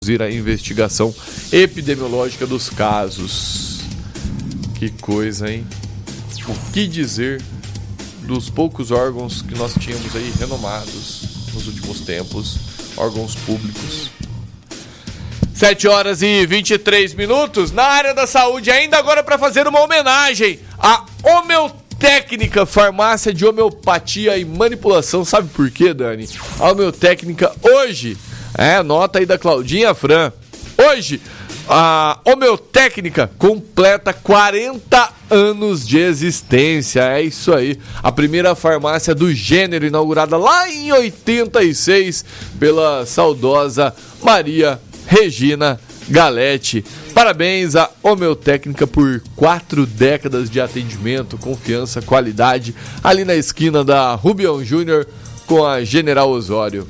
a investigação epidemiológica dos casos. Que coisa, hein? O que dizer dos poucos órgãos que nós tínhamos aí renomados nos últimos tempos, órgãos públicos. 7h23 na área da saúde, ainda agora para fazer uma homenagem à Homeotécnica, farmácia de homeopatia e manipulação. Sabe por quê, Dani? A Homeotécnica hoje, nota aí da Claudinha Fran, hoje a Homeotécnica completa 40 anos de existência. É isso aí, a primeira farmácia do gênero, inaugurada lá em 86 pela saudosa Maria Regina Galete. Parabéns à Homeotécnica por 4 décadas de atendimento, confiança, qualidade, ali na esquina da Rubião Júnior com a General Osório.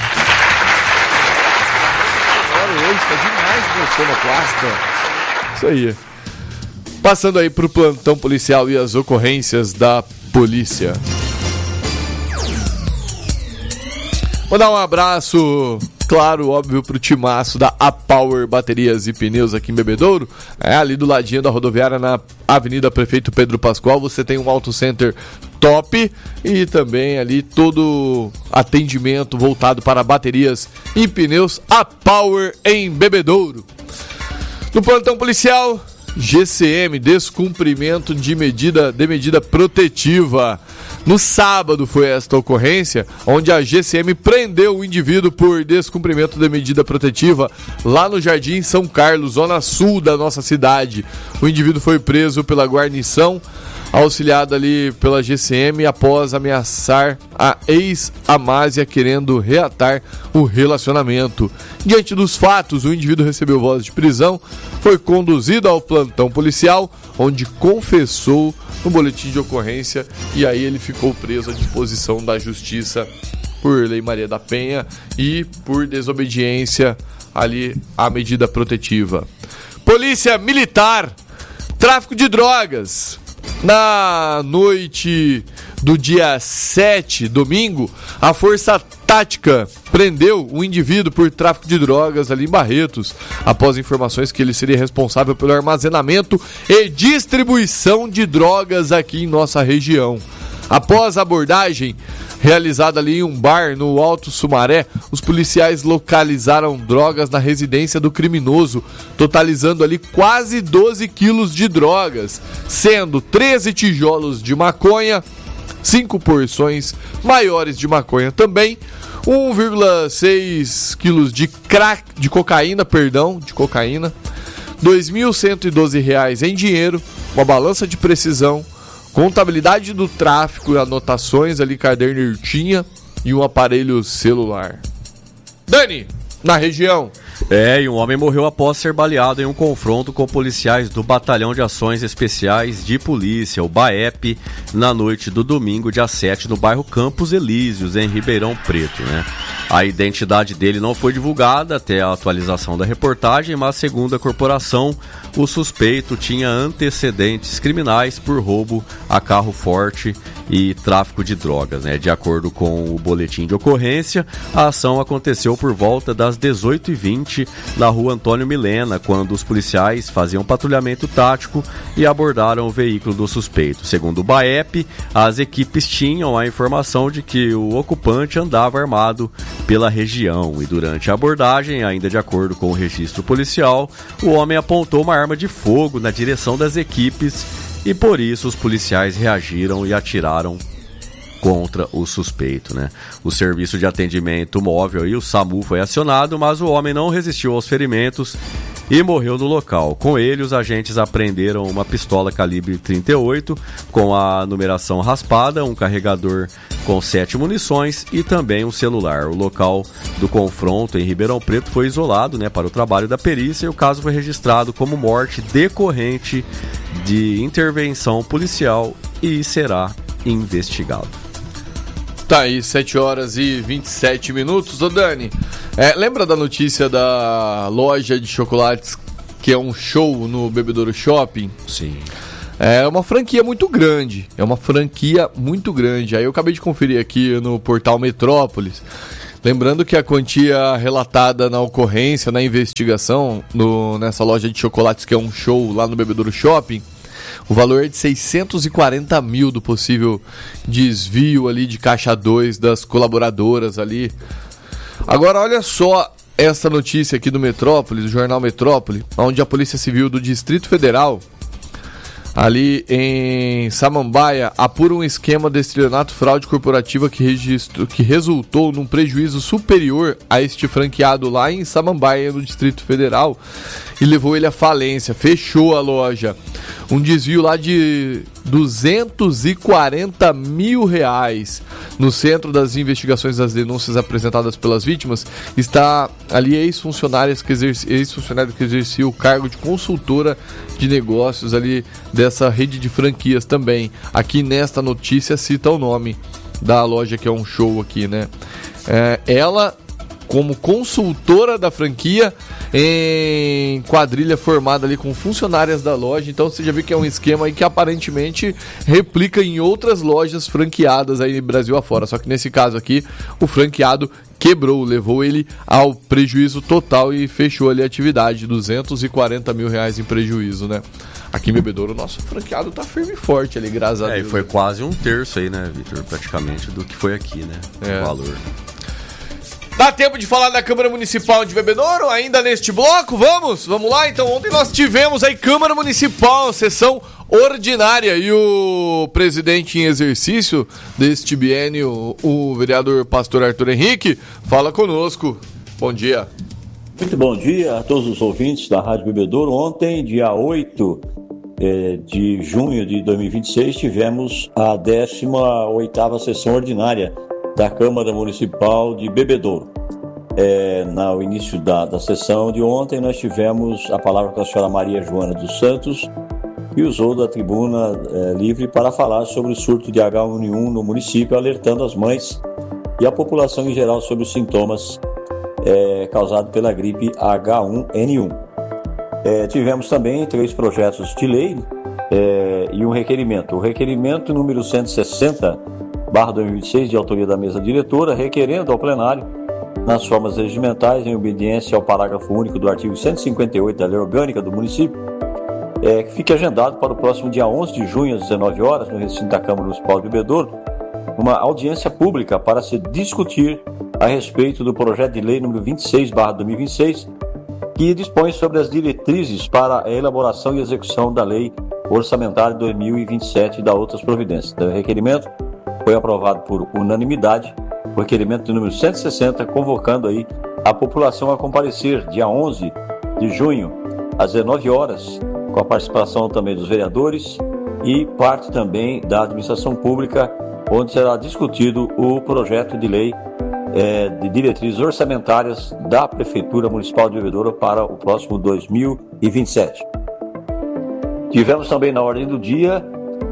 Hoje tá demais meu sonoplasta. Isso aí. Passando aí pro plantão policial e as ocorrências da polícia. Vou dar um abraço, claro, óbvio, pro timaço da A-Power Baterias e Pneus aqui em Bebedouro. Ali do ladinho da rodoviária, na Avenida Prefeito Pedro Pascoal, você tem um auto center top e também ali todo atendimento voltado para baterias e pneus. A-Power em Bebedouro. No plantão policial, GCM, descumprimento de medida protetiva. No sábado foi esta ocorrência, onde a GCM prendeu o indivíduo por descumprimento de medida protetiva lá no Jardim São Carlos, zona sul da nossa cidade. O indivíduo foi preso pela guarnição, auxiliado ali pela GCM, após ameaçar a ex-Amásia, querendo reatar o relacionamento. Diante dos fatos, o indivíduo recebeu voz de prisão, foi conduzido ao plantão policial, onde confessou no boletim de ocorrência, e aí ele ficou preso à disposição da Justiça por Lei Maria da Penha e por desobediência ali à medida protetiva. Polícia Militar, tráfico de drogas. Na noite do dia 7, domingo, a Força Tática prendeu um indivíduo por tráfico de drogas ali em Barretos, após informações que ele seria responsável pelo armazenamento e distribuição de drogas aqui em nossa região. Após a abordagem realizada ali em um bar no Alto Sumaré, os policiais localizaram drogas na residência do criminoso, totalizando ali quase 12 quilos de drogas, sendo 13 tijolos de maconha, 5 porções maiores de maconha também, 1,6 quilos de cocaína, R$ 2.112 em dinheiro, uma balança de precisão, contabilidade do tráfico, anotações ali, cadernetinha e um aparelho celular. Dani, na região. E um homem morreu após ser baleado em um confronto com policiais do Batalhão de Ações Especiais de Polícia, o BAEP, na noite do domingo, dia 7, no bairro Campos Elíseos, em Ribeirão Preto, né? A identidade dele não foi divulgada até a atualização da reportagem, mas segundo a corporação, o suspeito tinha antecedentes criminais por roubo a carro forte e tráfico de drogas, né? De acordo com o boletim de ocorrência, a ação aconteceu por volta das 18h20 na rua Antônio Milena, quando os policiais faziam patrulhamento tático e abordaram o veículo do suspeito. Segundo o BAEP, as equipes tinham a informação de que o ocupante andava armado pela região e durante a abordagem, ainda de acordo com o registro policial, o homem apontou uma arma de fogo na direção das equipes e por isso os policiais reagiram e atiraram contra o suspeito, né? O serviço de atendimento móvel e o SAMU foi acionado, mas o homem não resistiu aos ferimentos e morreu no local. Com ele, os agentes apreenderam uma pistola calibre 38 com a numeração raspada, um carregador com 7 munições e também um celular. O local do confronto em Ribeirão Preto foi isolado, né, para o trabalho da perícia, e o caso foi registrado como morte decorrente de intervenção policial e será investigado. Tá aí, 7h27. Ô Dani, lembra da notícia da loja de chocolates que é um show no Bebedouro Shopping? Sim. É uma franquia muito grande. Aí eu acabei de conferir aqui no portal Metrópolis. Lembrando que a quantia relatada na ocorrência, na investigação, nessa loja de chocolates que é um show lá no Bebedouro Shopping, o valor é de 640 mil do possível desvio ali de caixa 2 das colaboradoras ali. Agora olha só essa notícia aqui do Metrópole, do jornal Metrópole, onde a Polícia Civil do Distrito Federal, ali em Samambaia, apura um esquema de estelionato fraude corporativa que resultou num prejuízo superior a este franqueado lá em Samambaia, no Distrito Federal, e levou ele à falência, fechou a loja. Um desvio lá de 240 mil reais. No centro das investigações das denúncias apresentadas pelas vítimas está ali ex-funcionário que exercia o cargo de consultora de negócios ali dessa rede de franquias também. Aqui nesta notícia cita o nome da loja, que é um show aqui, né? Ela, como consultora da franquia, em quadrilha formada ali com funcionárias da loja. Então você já viu que é um esquema aí que aparentemente replica em outras lojas franqueadas aí no Brasil afora. Só que nesse caso aqui, o franqueado quebrou, levou ele ao prejuízo total e fechou ali a atividade. 240 mil reais em prejuízo, né? Aqui em Bebedouro, o nosso franqueado tá firme e forte ali, graças a Deus. E foi quase um terço aí, né, Vitor? Praticamente do que foi aqui, né? O valor. Dá tempo de falar da Câmara Municipal de Bebedouro ainda neste bloco? Vamos lá. Então, ontem nós tivemos aí Câmara Municipal, sessão ordinária, e o presidente em exercício deste biênio, o vereador Pastor Arthur Henrique, fala conosco. Bom dia. Muito bom dia a todos os ouvintes da Rádio Bebedouro. Ontem, dia 8 de junho de 2026, tivemos a 18ª sessão ordinária da Câmara Municipal de Bebedouro. No início da sessão de ontem, nós tivemos a palavra com a senhora Maria Joana dos Santos, que usou da tribuna livre para falar sobre o surto de H1N1 no município, alertando as mães e a população em geral sobre os sintomas causados pela gripe H1N1. Tivemos também 3 projetos de lei e um requerimento. O requerimento número 160/2026, de autoria da mesa diretora, requerendo ao plenário, nas formas regimentais, em obediência ao parágrafo único do artigo 158 da Lei Orgânica do município, que fique agendado para o próximo dia 11 de junho, às 19 horas, no recinto da Câmara Municipal de Bebedouro, uma audiência pública para se discutir a respeito do projeto de lei número 26/2026, que dispõe sobre as diretrizes para a elaboração e execução da Lei Orçamentária 2027 e da outras providências. O requerimento foi aprovado por unanimidade, o requerimento número 160, convocando aí a população a comparecer dia 11 de junho, às 19 horas, com a participação também dos vereadores e parte também da administração pública, onde será discutido o projeto de lei de diretrizes orçamentárias da Prefeitura Municipal de Bebedouro para o próximo 2027. Tivemos também na ordem do dia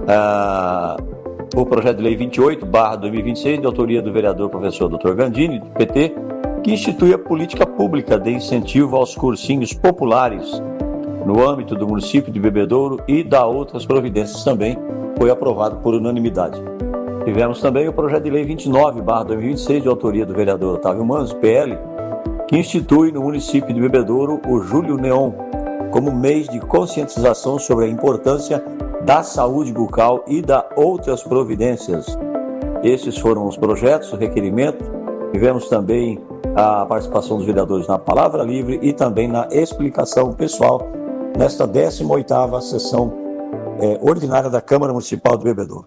o projeto de lei 28/2026, de autoria do vereador professor Dr. Gandini, do PT, que institui a política pública de incentivo aos cursinhos populares no âmbito do município de Bebedouro e da outras providências também, foi aprovado por unanimidade. Tivemos também o projeto de lei 29/2026, de autoria do vereador Otávio Manzo, PL, que institui no município de Bebedouro o Julho Neon, como mês de conscientização sobre a importância da saúde bucal e da outras providências. Esses foram os projetos, o requerimento. Tivemos também a participação dos vereadores na palavra livre e também na explicação pessoal nesta 18ª sessão ordinária da Câmara Municipal de Bebedouro.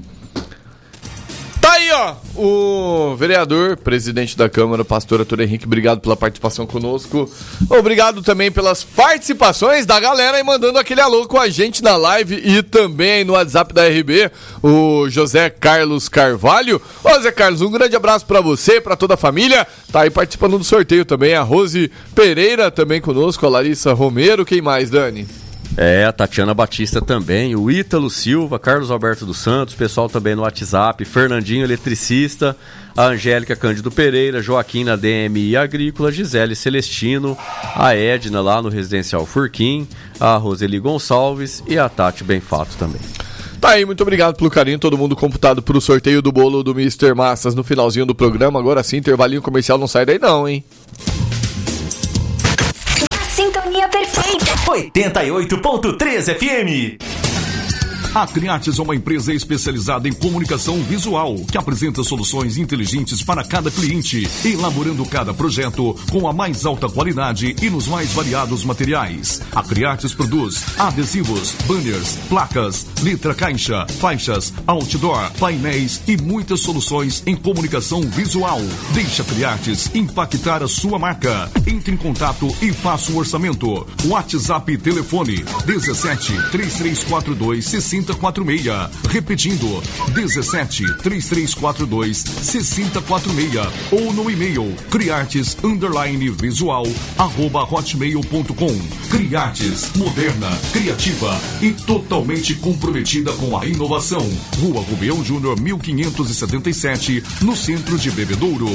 Tá aí, ó, o vereador, presidente da Câmara, Pastor Arthur Henrique, obrigado pela participação conosco. Obrigado também pelas participações da galera e mandando aquele alô com a gente na live e também no WhatsApp da RB, o José Carlos Carvalho. Ô, Zé Carlos, um grande abraço pra você, pra toda a família. Tá aí participando do sorteio também, a Rose Pereira também conosco, a Larissa Romero. Quem mais, Dani? A Tatiana Batista também, o Ítalo Silva, Carlos Alberto dos Santos, pessoal também no WhatsApp, Fernandinho Eletricista, a Angélica Cândido Pereira, Joaquim na DMI Agrícola, Gisele Celestino, a Edna lá no Residencial Furquim, a Roseli Gonçalves e a Tati Benfato também. Tá aí, muito obrigado pelo carinho, todo mundo computado pro sorteio do bolo do Mr. Massas no finalzinho do programa. Agora sim, intervalinho comercial, não sai daí não, hein? Sintonia perfeita. 88.3 FM. A Criates é uma empresa especializada em comunicação visual, que apresenta soluções inteligentes para cada cliente, elaborando cada projeto com a mais alta qualidade e nos mais variados materiais. A Criates produz adesivos, banners, placas, letra caixa, faixas, outdoor, painéis e muitas soluções em comunicação visual. Deixa a Criates impactar a sua marca. Entre em contato e faça um orçamento. WhatsApp e telefone 17 3342 6046. Repetindo, 17 3342 6046. Ou no e-mail criartes_visual@hotmail.com. Criartes, moderna, criativa e totalmente comprometida com a inovação. Rua Rubião Júnior 1577, no centro de Bebedouro.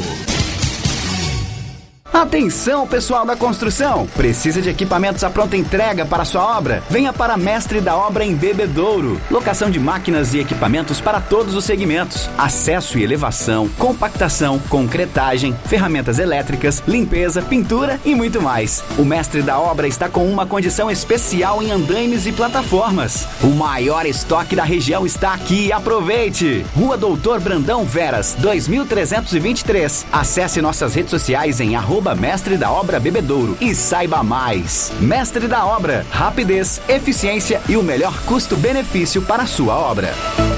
Atenção, pessoal da construção! Precisa de equipamentos à pronta entrega para sua obra? Venha para Mestre da Obra em Bebedouro. Locação de máquinas e equipamentos para todos os segmentos. Acesso e elevação, compactação, concretagem, ferramentas elétricas, limpeza, pintura e muito mais. O Mestre da Obra está com uma condição especial em andaimes e plataformas. O maior estoque da região está aqui. Aproveite! Rua Doutor Brandão Veras, 2323. Acesse nossas redes sociais em @Mestre da Obra Bebedouro e saiba mais. Mestre da Obra, rapidez, eficiência e o melhor custo-benefício para a sua obra.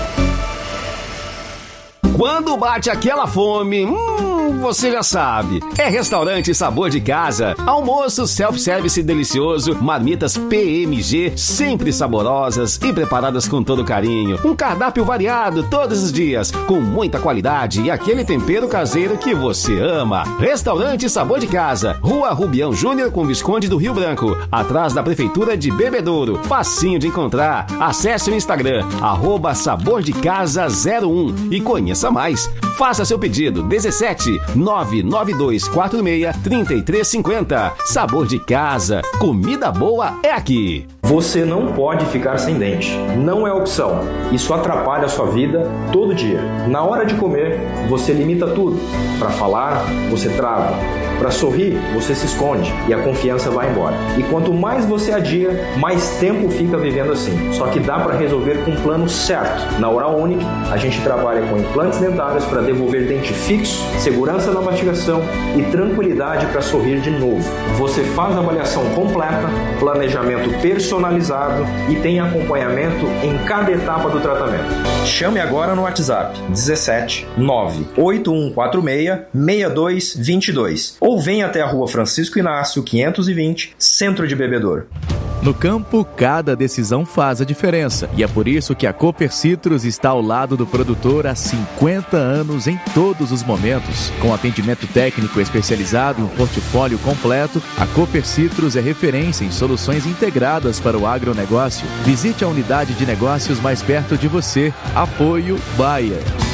Quando bate aquela fome, você já sabe. É Restaurante Sabor de Casa. Almoço self-service delicioso, marmitas PMG, sempre saborosas e preparadas com todo carinho. Um cardápio variado todos os dias, com muita qualidade e aquele tempero caseiro que você ama. Restaurante Sabor de Casa, Rua Rubião Júnior com Visconde do Rio Branco, atrás da Prefeitura de Bebedouro. Facinho de encontrar. Acesse o Instagram, @sabordecasa01 e conheça mais. Faça seu pedido, 17 99246 3350. Sabor de Casa, comida boa é aqui. Você não pode ficar sem dente. Não é opção. Isso atrapalha a sua vida todo dia. Na hora de comer, você limita tudo. Para falar, você trava. Para sorrir, você se esconde e a confiança vai embora. E quanto mais você adia, mais tempo fica vivendo assim. Só que dá para resolver com um plano certo. Na Oral Unique, a gente trabalha com implantes dentários para devolver dente fixo, segurança na mastigação e tranquilidade para sorrir de novo. Você faz a avaliação completa, planejamento personalizado e tem acompanhamento em cada etapa do tratamento. Chame agora no WhatsApp 17 98146 6222 ou venha até a Rua Francisco Inácio 520, Centro de Bebedouro. No campo, cada decisão faz a diferença. E é por isso que a Cooper Citrus está ao lado do produtor há 50 anos em todos os momentos. Com atendimento técnico especializado e um portfólio completo, a Cooper Citrus é referência em soluções integradas para o agronegócio. Visite a unidade de negócios mais perto de você. Apoio Bayer.